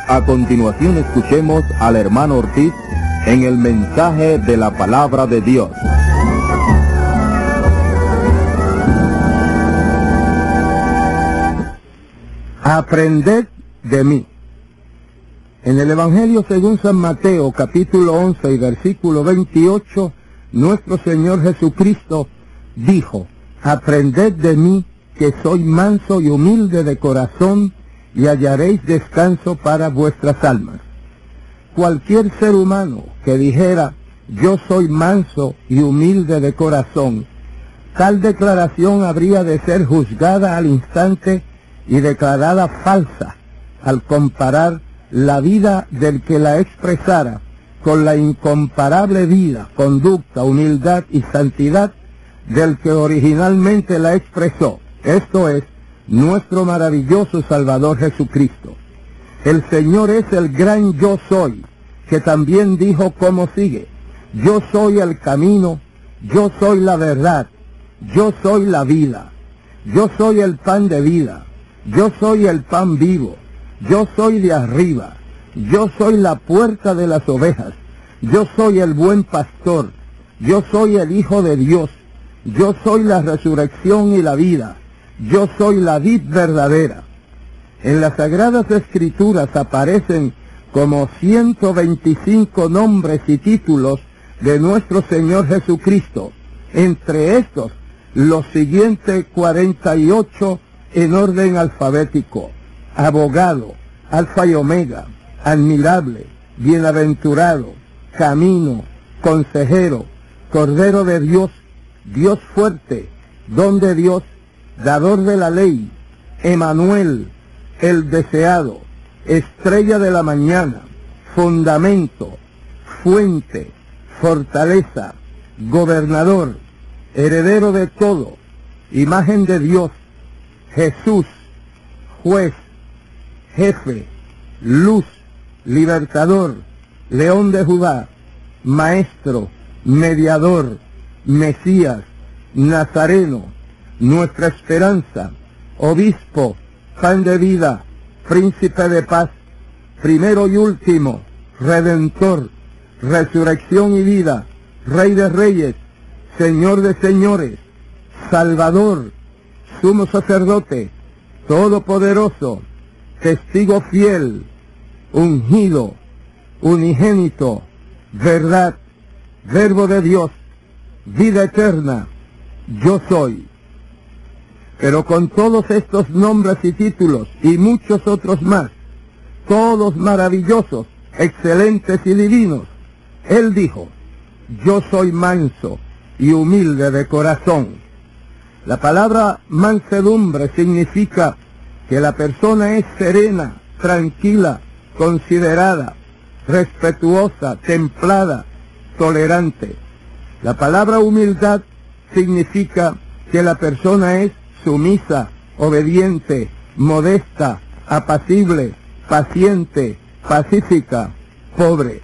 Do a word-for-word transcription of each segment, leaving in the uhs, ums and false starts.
A continuación escuchemos al hermano Ortiz en el mensaje de la palabra de Dios. Aprended de mí. En el Evangelio según San Mateo, capítulo once y versículo veintiocho, nuestro Señor Jesucristo dijo: aprended de mí, que soy manso y humilde de corazón, y hallaréis descanso para vuestras almas. Cualquier ser humano que dijera: yo soy manso y humilde de corazón, tal declaración habría de ser juzgada al instante y declarada falsa al comparar la vida del que la expresara con la incomparable vida, conducta, humildad y santidad del que originalmente la expresó, esto es, nuestro maravilloso Salvador Jesucristo. El Señor es el gran yo soy, que también dijo como sigue: yo soy el camino, yo soy la verdad, yo soy la vida, yo soy el pan de vida, yo soy el pan vivo, yo soy de arriba, yo soy la puerta de las ovejas, yo soy el buen pastor, yo soy el Hijo de Dios, yo soy la resurrección y la vida, yo soy la vid verdadera. En las Sagradas Escrituras aparecen como ciento veinticinco nombres y títulos de nuestro Señor Jesucristo, entre estos los siguientes cuarenta y ocho en orden alfabético: abogado, alfa y omega, admirable, bienaventurado, camino, consejero, cordero de Dios, Dios fuerte, don de Dios, dador de la ley, Emanuel, el deseado, estrella de la mañana, fundamento, fuente, fortaleza, gobernador, heredero de todo, imagen de Dios, Jesús, juez, jefe, luz, libertador, león de Judá, maestro, mediador, Mesías, Nazareno, nuestra esperanza, obispo, pan de vida, príncipe de paz, primero y último, redentor, resurrección y vida, rey de reyes, señor de señores, salvador, sumo sacerdote, todopoderoso, testigo fiel, ungido, unigénito, verdad, verbo de Dios, vida eterna, yo soy. Pero con todos estos nombres y títulos y muchos otros más, todos maravillosos, excelentes y divinos, Él dijo: yo soy manso y humilde de corazón. La palabra mansedumbre significa que la persona es serena, tranquila, considerada, respetuosa, templada, tolerante. La palabra humildad significa que la persona es sumisa, obediente, modesta, apacible, paciente, pacífica, pobre.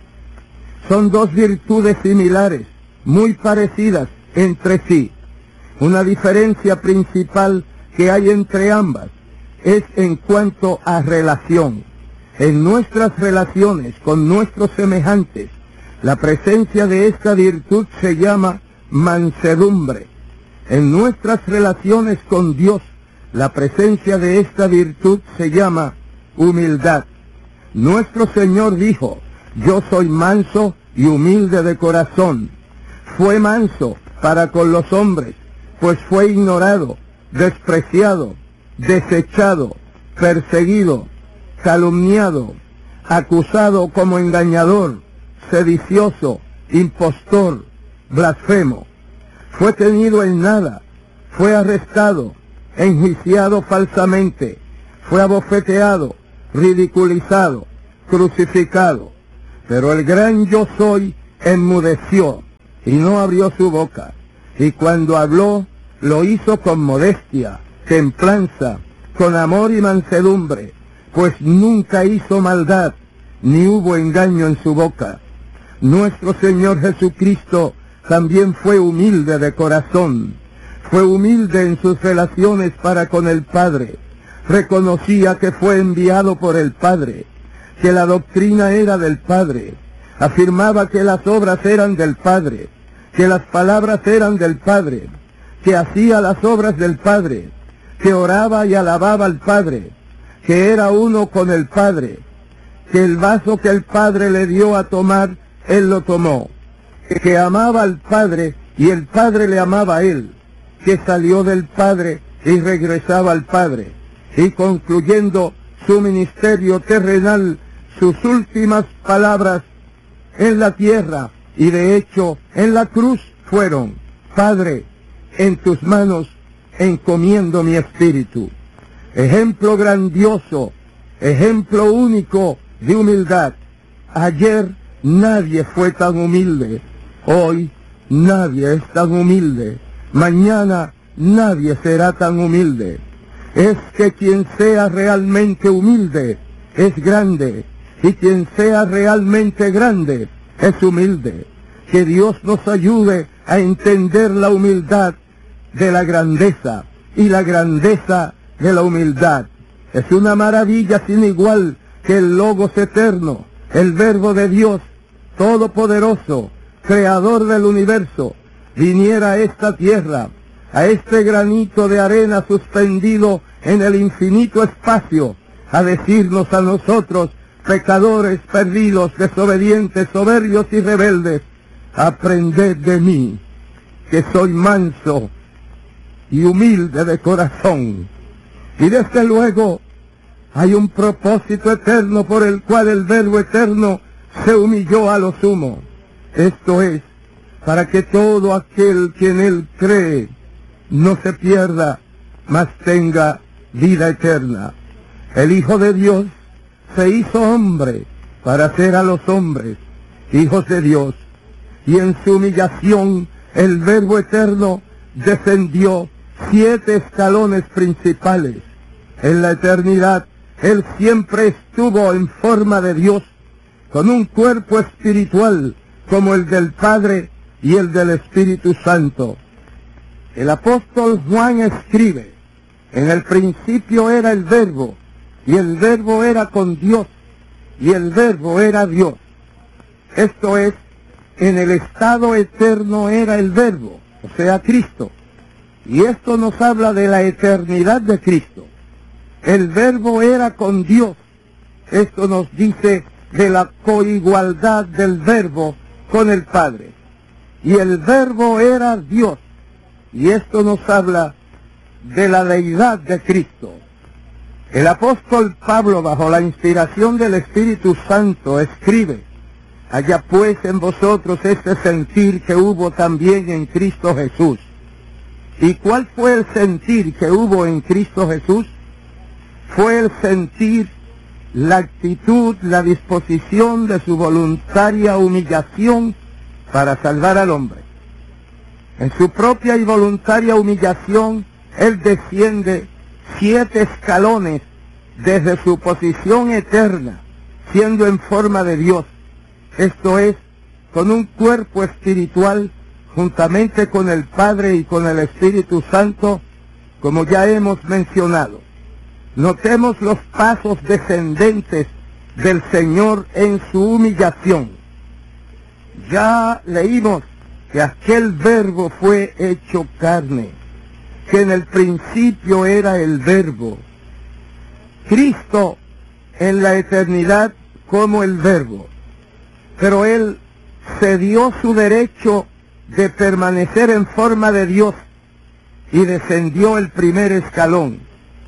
Son dos virtudes similares, muy parecidas entre sí. Una diferencia principal que hay entre ambas es en cuanto a relación. En nuestras relaciones con nuestros semejantes, la presencia de esta virtud se llama mansedumbre. En nuestras relaciones con Dios, la presencia de esta virtud se llama humildad. Nuestro Señor dijo: yo soy manso y humilde de corazón. Fue manso para con los hombres, pues fue ignorado, despreciado, desechado, perseguido, calumniado, acusado como engañador, sedicioso, impostor, blasfemo. Fue tenido en nada, fue arrestado, enjuiciado falsamente, fue abofeteado, ridiculizado, crucificado. Pero el gran yo soy enmudeció y no abrió su boca, y cuando habló lo hizo con modestia, templanza, con amor y mansedumbre, pues nunca hizo maldad, ni hubo engaño en su boca. Nuestro Señor Jesucristo también fue humilde de corazón, fue humilde en sus relaciones para con el Padre, reconocía que fue enviado por el Padre, que la doctrina era del Padre, afirmaba que las obras eran del Padre, que las palabras eran del Padre, que hacía las obras del Padre, que oraba y alababa al Padre, que era uno con el Padre, que el vaso que el Padre le dio a tomar, él lo tomó, que amaba al Padre y el Padre le amaba a él, que salió del Padre y regresaba al Padre, y concluyendo su ministerio terrenal, sus últimas palabras en la tierra y de hecho en la cruz fueron: Padre, en tus manos encomiendo mi espíritu. Ejemplo grandioso, ejemplo único de humildad. Ayer nadie fue tan humilde, hoy nadie es tan humilde, mañana nadie será tan humilde. Es que quien sea realmente humilde es grande, y quien sea realmente grande es humilde. Que Dios nos ayude a entender la humildad de la grandeza y la grandeza de la humildad. Es una maravilla sin igual que el Logos eterno, el Verbo de Dios todopoderoso, creador del universo, viniera a esta tierra, a este granito de arena suspendido en el infinito espacio, a decirnos a nosotros, pecadores perdidos, desobedientes, soberbios y rebeldes: aprended de mí, que soy manso y humilde de corazón. Y desde luego hay un propósito eterno por el cual el Verbo eterno se humilló a lo sumo. Esto es, para que todo aquel que en él cree no se pierda, mas tenga vida eterna. El Hijo de Dios se hizo hombre para hacer a los hombres hijos de Dios, y en su humillación el Verbo eterno descendió siete escalones principales. En la eternidad él siempre estuvo en forma de Dios, con un cuerpo espiritual como el del Padre y el del Espíritu Santo. El apóstol Juan escribe: en el principio era el Verbo, y el Verbo era con Dios, y el Verbo era Dios. Esto es, en el estado eterno era el Verbo, o sea, Cristo. Y esto nos habla de la eternidad de Cristo. El Verbo era con Dios. Esto nos dice de la coigualdad del Verbo con el Padre. Y el Verbo era Dios. Y esto nos habla de la deidad de Cristo. El apóstol Pablo, bajo la inspiración del Espíritu Santo, escribe: haya pues en vosotros este sentir que hubo también en Cristo Jesús. ¿Y cuál fue el sentir que hubo en Cristo Jesús? Fue el sentir, la actitud, la disposición de su voluntaria humillación para salvar al hombre. En su propia y voluntaria humillación, él desciende siete escalones desde su posición eterna, siendo en forma de Dios. Esto es, con un cuerpo espiritual, juntamente con el Padre y con el Espíritu Santo, como ya hemos mencionado. Notemos los pasos descendentes del Señor en su humillación. Ya leímos que aquel Verbo fue hecho carne, que en el principio era el Verbo. Cristo en la eternidad como el Verbo, pero Él cedió su derecho de permanecer en forma de Dios y descendió el primer escalón.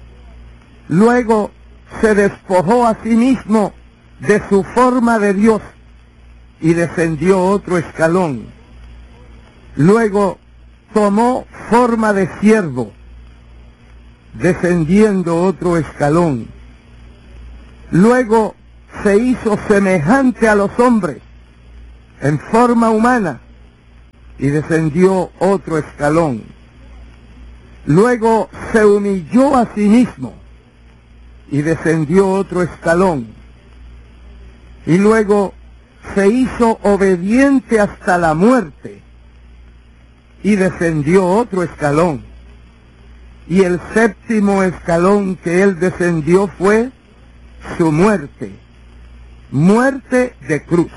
Luego se despojó a sí mismo de su forma de Dios y descendió otro escalón. Luego tomó forma de siervo, descendiendo otro escalón. Luego se hizo semejante a los hombres en forma humana y descendió otro escalón. Luego se humilló a sí mismo y descendió otro escalón. Y luego se hizo obediente hasta la muerte y descendió otro escalón. Y el séptimo escalón que él descendió fue su muerte. muerte de cruz.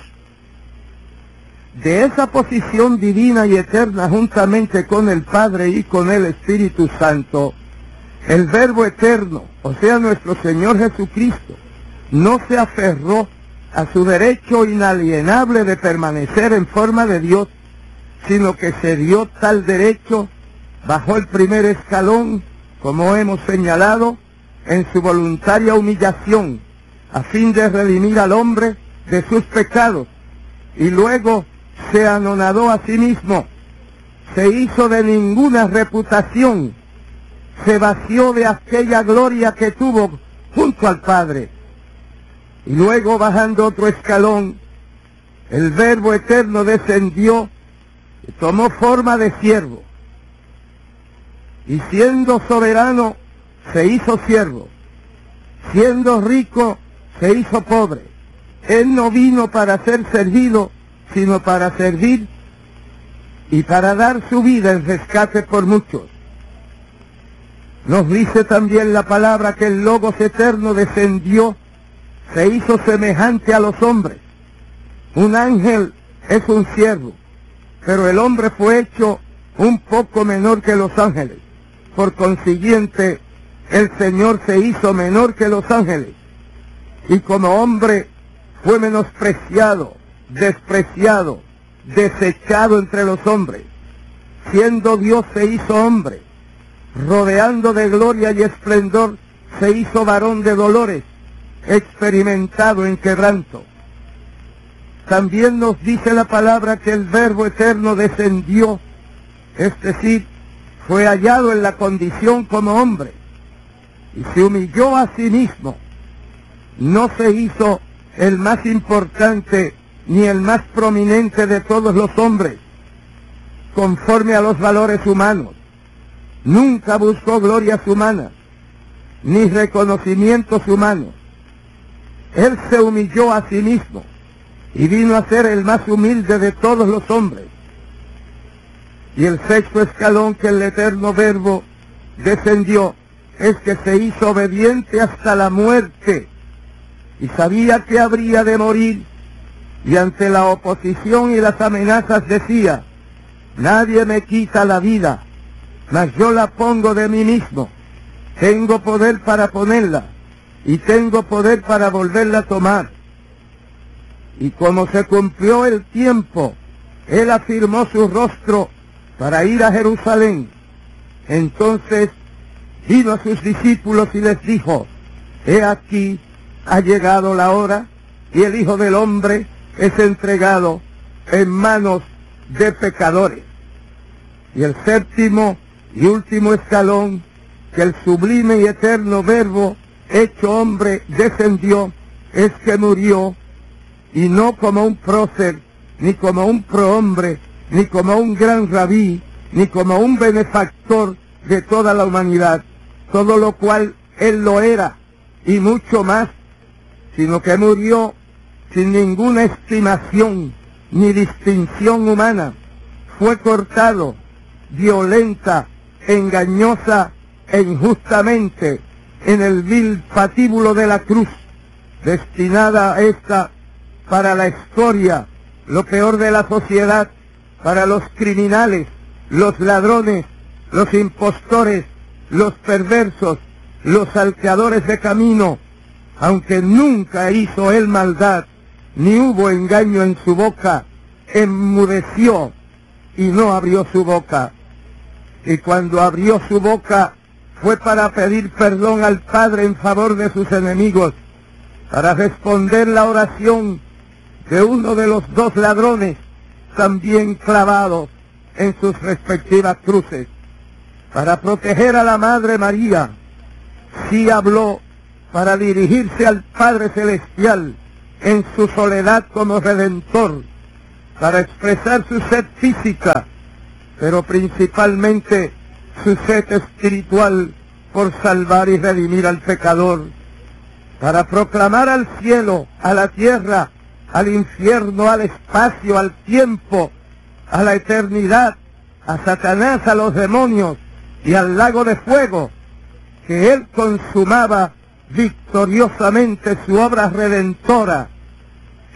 De esa posición divina y eterna juntamente con el Padre y con el Espíritu Santo, el Verbo eterno, o sea nuestro Señor Jesucristo, no se aferró a su derecho inalienable de permanecer en forma de Dios, sino que se dio tal derecho bajo el primer escalón, como hemos señalado, en su voluntaria humillación, a fin de redimir al hombre de sus pecados, y luego se anonadó a sí mismo, se hizo de ninguna reputación, se vació de aquella gloria que tuvo junto al Padre, y luego bajando otro escalón, el Verbo eterno descendió y tomó forma de siervo, y siendo soberano se hizo siervo, siendo rico se hizo pobre. Él no vino para ser servido, sino para servir y para dar su vida en rescate por muchos. Nos dice también la palabra que el Logos eterno descendió, se hizo semejante a los hombres. Un ángel es un siervo, pero el hombre fue hecho un poco menor que los ángeles. Por consiguiente, el Señor se hizo menor que los ángeles, y como hombre fue menospreciado, despreciado, desechado entre los hombres. Siendo Dios se hizo hombre, rodeando de gloria y esplendor, se hizo varón de dolores, experimentado en quebranto. También nos dice la palabra que el Verbo eterno descendió, es decir, fue hallado en la condición como hombre, y se humilló a sí mismo. No se hizo el más importante ni el más prominente de todos los hombres, conforme a los valores humanos. Nunca buscó glorias humanas, ni reconocimientos humanos. Él se humilló a sí mismo y vino a ser el más humilde de todos los hombres. Y el sexto escalón que el eterno Verbo descendió es que se hizo obediente hasta la muerte, y sabía que habría de morir, y ante la oposición y las amenazas decía: nadie me quita la vida, mas yo la pongo de mí mismo. Tengo poder para ponerla, y tengo poder para volverla a tomar. Y como se cumplió el tiempo, él afirmó su rostro para ir a Jerusalén. Entonces vino a sus discípulos y les dijo: he aquí, ha llegado la hora, y el Hijo del Hombre es entregado en manos de pecadores. Y el séptimo y último escalón, que el sublime y eterno Verbo hecho hombre descendió, es que murió, y no como un prócer, ni como un prohombre, ni como un gran rabí, ni como un benefactor de toda la humanidad, todo lo cual él lo era, y mucho más, sino que murió sin ninguna estimación ni distinción humana. Fue cortado, violenta, engañosa e injustamente, en el vil patíbulo de la cruz, destinada a esta para la escoria, lo peor de la sociedad, para los criminales, los ladrones, los impostores, los perversos, los salteadores de camino. Aunque nunca hizo él maldad, ni hubo engaño en su boca, enmudeció y no abrió su boca. Y cuando abrió su boca, fue para pedir perdón al Padre en favor de sus enemigos, para responder la oración de uno de los dos ladrones, también clavados en sus respectivas cruces, para proteger a la Madre María. Sí habló para dirigirse al Padre Celestial en su soledad como Redentor, para expresar su sed física, pero principalmente su sed espiritual por salvar y redimir al pecador, para proclamar al cielo, a la tierra, al infierno, al espacio, al tiempo, a la eternidad, a Satanás, a los demonios y al lago de fuego, que él consumaba victoriosamente su obra redentora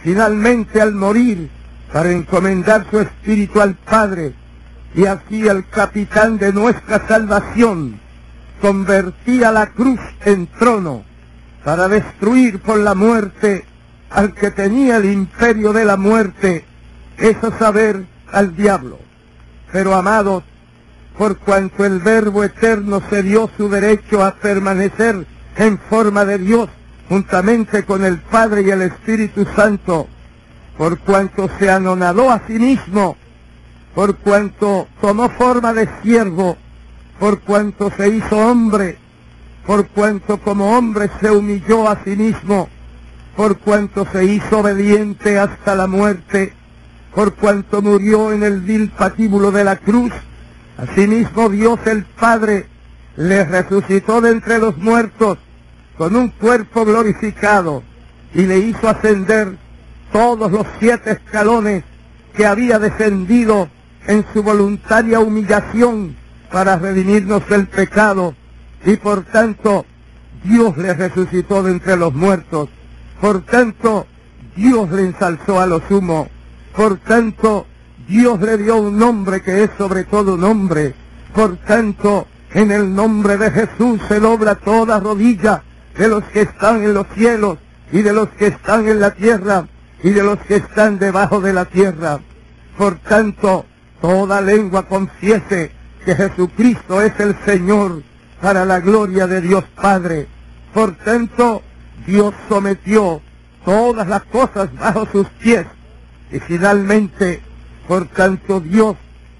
finalmente al morir, para encomendar su espíritu al Padre, y así el capitán de nuestra salvación convertía la cruz en trono para destruir por la muerte al que tenía el imperio de la muerte, eso saber, al diablo. Pero amados, por cuanto el Verbo eterno se dio su derecho a permanecer en forma de Dios, juntamente con el Padre y el Espíritu Santo, por cuanto se anonadó a sí mismo, por cuanto tomó forma de siervo, por cuanto se hizo hombre, por cuanto como hombre se humilló a sí mismo, por cuanto se hizo obediente hasta la muerte, por cuanto murió en el vil patíbulo de la cruz, asimismo Dios el Padre le resucitó de entre los muertos con un cuerpo glorificado y le hizo ascender todos los siete escalones que había descendido en su voluntaria humillación para redimirnos del pecado, y por tanto Dios le resucitó de entre los muertos, por tanto Dios le ensalzó a lo sumo, por tanto Dios le dio un nombre que es sobre todo nombre, por tanto en el nombre de Jesús se dobla toda rodilla de los que están en los cielos y de los que están en la tierra y de los que están debajo de la tierra. Por tanto, toda lengua confiese que Jesucristo es el Señor, para la gloria de Dios Padre. Por tanto, Dios sometió todas las cosas bajo sus pies, y finalmente, por tanto, Dios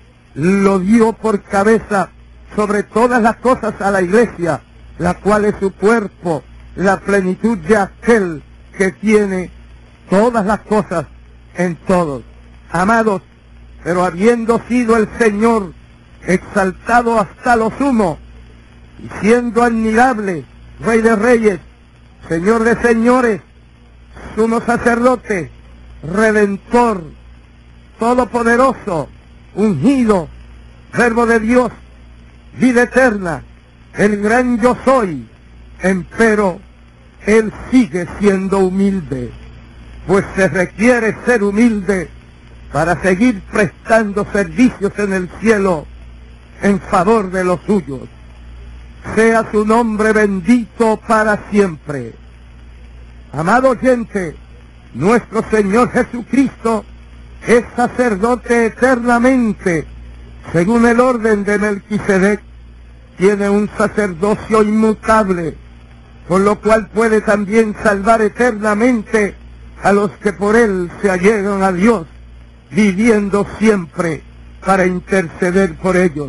lo dio por cabeza sobre todas las cosas a la iglesia, la cual es su cuerpo, la plenitud de aquel que tiene todas las cosas en todos. Amados, pero habiendo sido el Señor exaltado hasta lo sumo, y siendo admirable, Rey de Reyes, Señor de Señores, sumo sacerdote, Redentor, todopoderoso, ungido, Verbo de Dios, vida eterna, el gran yo soy, empero Él sigue siendo humilde, pues se requiere ser humilde para seguir prestando servicios en el cielo en favor de los suyos. Sea su nombre bendito para siempre. Amado oyente, nuestro Señor Jesucristo es sacerdote eternamente, según el orden de Melquisedec. Tiene un sacerdocio inmutable, por lo cual puede también salvar eternamente a los que por él se allegan a Dios, viviendo siempre para interceder por ellos.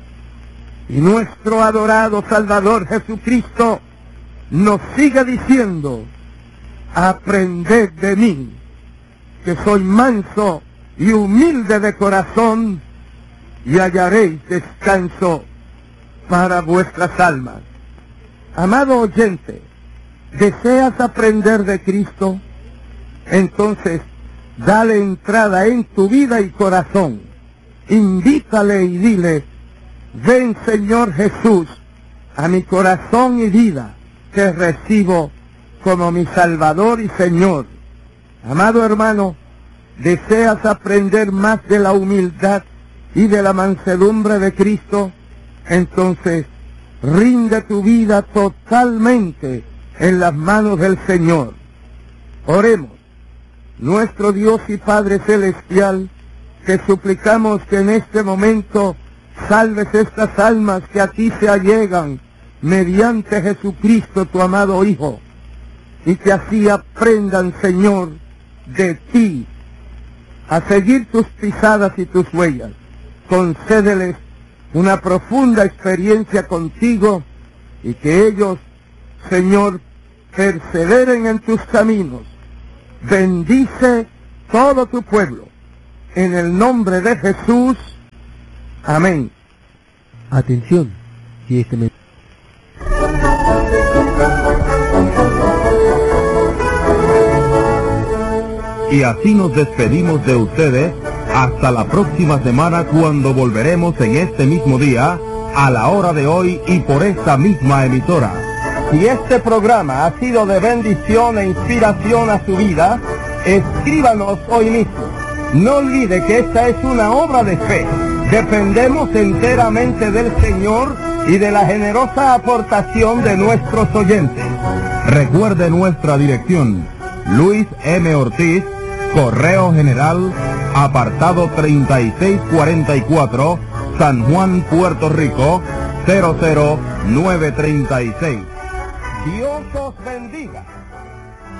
Y nuestro adorado Salvador Jesucristo nos sigue diciendo: aprended de mí, que soy manso y humilde de corazón, y hallaréis descanso para vuestras almas. Amado oyente, ¿deseas aprender de Cristo? Entonces, dale entrada en tu vida y corazón. Invítale y dile: ven, Señor Jesús, a mi corazón y vida, te recibo como mi Salvador y Señor. Amado hermano, ¿deseas aprender más de la humildad y de la mansedumbre de Cristo? Entonces, rinde tu vida totalmente en las manos del Señor. Oremos. Nuestro Dios y Padre Celestial, te suplicamos que en este momento salves estas almas que a ti se allegan mediante Jesucristo, tu amado Hijo, y que así aprendan, Señor, de ti, a seguir tus pisadas y tus huellas. Concédeles una profunda experiencia contigo, y que ellos, Señor, perseveren en tus caminos. Bendice todo tu pueblo, en el nombre de Jesús. Amén. Atención, si este me... Y así nos despedimos de ustedes hasta la próxima semana, cuando volveremos en este mismo día, a la hora de hoy y por esta misma emisora. Si este programa ha sido de bendición e inspiración a su vida, Escríbanos hoy mismo. No olvide que esta es una obra de fe. Dependemos enteramente del Señor y de la generosa aportación de nuestros oyentes. Recuerde nuestra dirección: Luis M. Ortiz, Correo General, apartado treinta y seis cuarenta y cuatro, San Juan, Puerto Rico, cero cero nueve treinta y seis. Dios os bendiga.